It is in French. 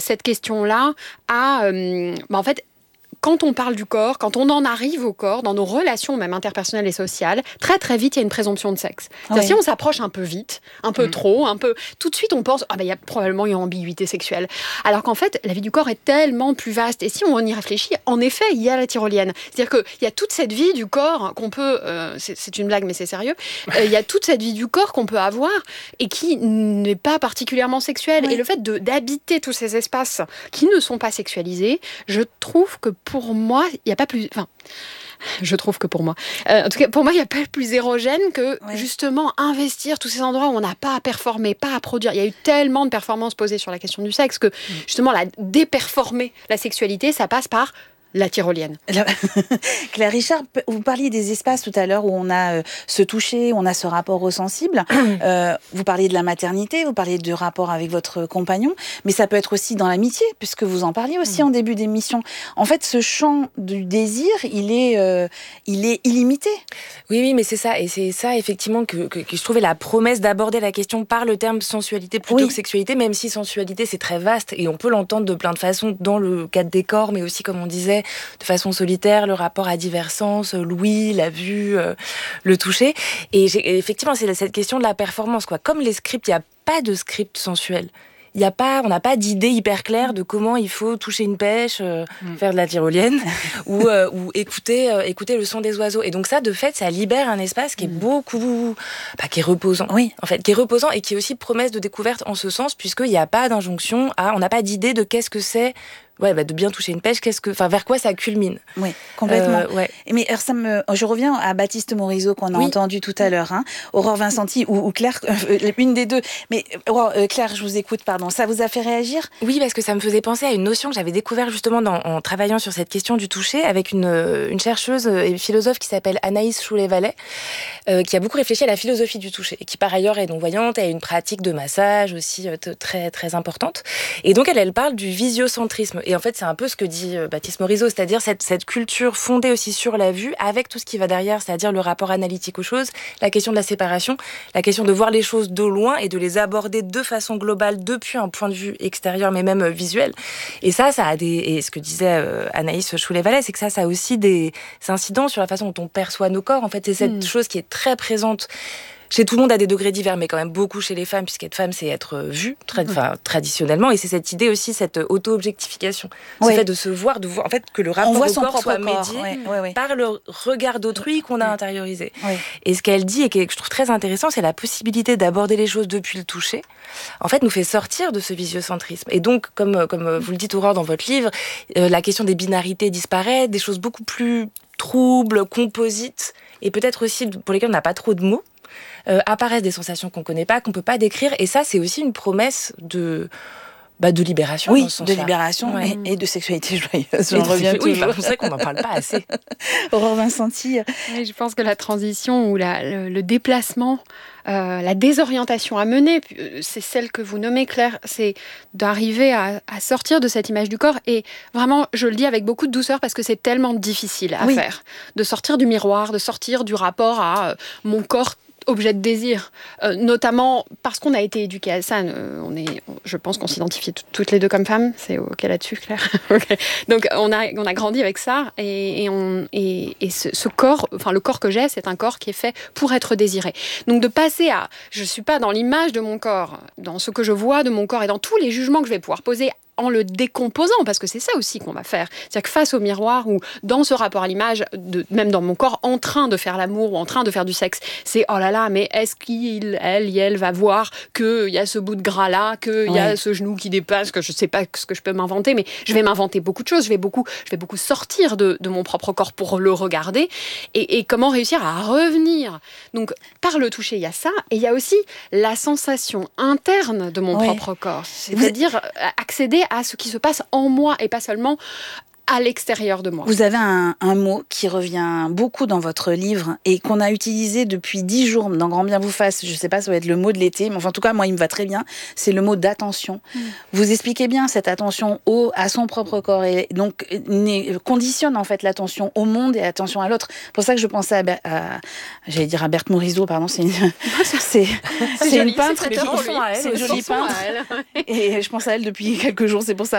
cette question-là à, en fait, quand on parle du corps, quand on en arrive au corps, dans nos relations même interpersonnelles et sociales, très très vite, il y a une présomption de sexe. C'est-à-dire, si on s'approche un peu vite, un peu trop, tout de suite on pense, il y a probablement une ambiguïté sexuelle. Alors qu'en fait, la vie du corps est tellement plus vaste. Et si on y réfléchit, en effet, il y a la tyrolienne. C'est-à-dire qu'il y a toute cette vie du corps qu'on peut, c'est une blague mais c'est sérieux, il y a toute cette vie du corps qu'on peut avoir et qui n'est pas particulièrement sexuelle. Oui. Et le fait d'habiter tous ces espaces qui ne sont pas sexualisés, je trouve que pour moi, il n'y a pas plus... Enfin, je trouve que pour moi. En tout cas, pour moi, il n'y a pas plus érogène que justement investir tous ces endroits où on n'a pas à performer, pas à produire. Il y a eu tellement de performances posées sur la question du sexe que justement, déperformer la sexualité, ça passe par la tyrolienne. Claire Richard, vous parliez des espaces tout à l'heure où on a ce toucher, où on a ce rapport au sensible. Vous parliez de la maternité, vous parliez du rapport avec votre compagnon, mais ça peut être aussi dans l'amitié, puisque vous en parliez aussi en début d'émission. En fait, ce champ du désir, il est illimité. Oui, mais c'est ça. Et c'est ça, effectivement, que je trouvais la promesse d'aborder la question par le terme sensualité plutôt que sexualité, même si sensualité, c'est très vaste et on peut l'entendre de plein de façons dans le cadre des corps, mais aussi, comme on disait, de façon solitaire, le rapport à divers sens, l'ouïe, la vue, le toucher. Et effectivement, c'est cette question de la performance, quoi. Comme les scripts, il n'y a pas de script sensuel. On n'a pas d'idée hyper claire de comment il faut toucher une pêche, faire de la tyrolienne ou écouter le son des oiseaux. Et donc ça, de fait, ça libère un espace qui est qui est reposant. Oui. En fait, qui est reposant et qui est aussi promesse de découverte en ce sens, puisqu'il n'y a pas d'injonction on n'a pas d'idée de qu'est-ce que c'est. De bien toucher une pêche, vers quoi ça culmine. Oui, complètement. Mais je reviens à Baptiste Morisot qu'on a entendu tout à l'heure, Aurore Vincenti ou Claire, une des deux. Mais Claire, je vous écoute, pardon. Ça vous a fait réagir ? Oui, parce que ça me faisait penser à une notion que j'avais découverte justement en travaillant sur cette question du toucher avec une chercheuse et philosophe qui s'appelle Anaïs Choulet-Vallet, qui a beaucoup réfléchi à la philosophie du toucher et qui par ailleurs est non-voyante et a une pratique de massage aussi très, très importante. Et donc elle parle du visiocentrisme. Et en fait, c'est un peu ce que dit Baptiste Morisot, c'est-à-dire cette culture fondée aussi sur la vue, avec tout ce qui va derrière, c'est-à-dire le rapport analytique aux choses, la question de la séparation, la question de voir les choses de loin et de les aborder de façon globale depuis un point de vue extérieur, mais même visuel. Et ça a et ce que disait Anaïs Choulet-Vallet, c'est que ça a aussi des incidences sur la façon dont on perçoit nos corps. En fait, c'est cette chose qui est très présente chez tout le monde à des degrés divers, mais quand même beaucoup chez les femmes, puisqu'être femme, c'est être vue, traditionnellement. Et c'est cette idée aussi, cette auto-objectification. Ce fait de se voir, en fait, que le rapport au corps soit médié par le regard d'autrui qu'on a intériorisé. Oui. Et ce qu'elle dit, et que je trouve très intéressant, c'est la possibilité d'aborder les choses depuis le toucher, en fait, nous fait sortir de ce visiocentrisme. Et donc, comme vous le dites, Aurore, dans votre livre, la question des binarités disparaît, des choses beaucoup plus troubles, composites, et peut-être aussi pour lesquelles on n'a pas trop de mots, apparaissent des sensations qu'on ne connaît pas, qu'on ne peut pas décrire. Et ça, c'est aussi une promesse de libération. Oui, de libération et de sexualité joyeuse. J'en reviens toujours. C'est vrai qu'on n'en parle pas assez. Aurore Vincenti. Oui, je pense que la transition ou le déplacement, la désorientation à mener, c'est celle que vous nommez, Claire, c'est d'arriver à sortir de cette image du corps. Et vraiment, je le dis avec beaucoup de douceur parce que c'est tellement difficile à faire. De sortir du miroir, de sortir du rapport à mon corps objet de désir, notamment parce qu'on a été éduqués à ça. Je pense qu'on s'identifie toutes les deux comme femmes. C'est OK là-dessus, Claire. Okay. Donc on a grandi avec ça et ce corps, enfin le corps que j'ai, c'est un corps qui est fait pour être désiré. Donc de passer à, je suis pas dans l'image de mon corps, dans ce que je vois de mon corps et dans tous les jugements que je vais pouvoir poser en le décomposant, parce que c'est ça aussi qu'on va faire. C'est-à-dire que face au miroir ou dans ce rapport à l'image, même dans mon corps, en train de faire l'amour ou en train de faire du sexe, c'est oh là là, mais est-ce elle va voir qu'il y a ce bout de gras-là, qu'il y a ce genou qui dépasse, que je ne sais pas ce que je peux m'inventer, mais je vais m'inventer beaucoup de choses, je vais beaucoup sortir de mon propre corps pour le regarder, et comment réussir à revenir. Donc, par le toucher, il y a ça, et il y a aussi la sensation interne de mon propre corps. C'est-à-dire accéder à ce qui se passe en moi et pas seulement à l'extérieur de moi. Vous avez un mot qui revient beaucoup dans votre livre et qu'on a utilisé depuis 10 jours dans Grand Bien vous fasse. Je ne sais pas, ça va être le mot de l'été, mais enfin, en tout cas, moi, il me va très bien. C'est le mot d'attention. Vous expliquez bien cette attention à son propre corps et donc conditionne en fait l'attention au monde et l'attention à l'autre. C'est pour ça que je pensais j'allais dire à Berthe Morisot, pardon, c'est une peintre. C'est une jolie peintre. Et je pense à elle depuis quelques jours, c'est pour ça.